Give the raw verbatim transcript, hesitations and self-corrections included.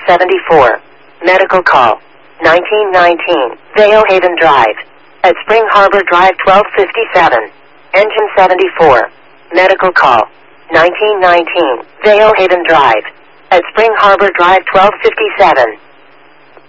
seventy-four. Medical call. nineteen nineteen. Vale Haven Drive. At Spring Harbor Drive twelve fifty-seven. Engine seventy-four. Medical call. nineteen nineteen. Vale Haven Drive. At Spring Harbor Drive twelve fifty-seven.